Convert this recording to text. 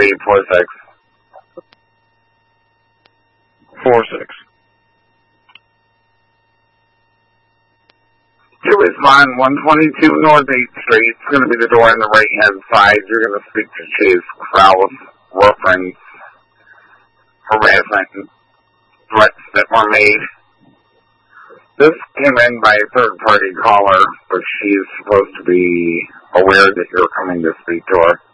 3846. 46. To respond, 122 North 8th Street. It's going to be the door on the right-hand side. You're going to speak to Chase Krause, reference harassment threats that were made. This came in by a third-party caller, but she's supposed to be aware that you're coming to speak to her.